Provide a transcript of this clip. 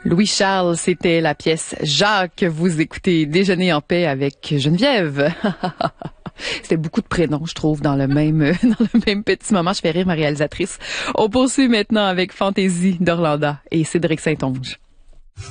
Louis Charles, c'était la pièce Jacques. Vous écoutez Déjeuner en paix avec Geneviève. C'était beaucoup de prénoms, je trouve, dans le même petit moment. Je fais rire ma réalisatrice. On poursuit maintenant avec Fantaisie d'Orlanda et Cédric Saint-Onge.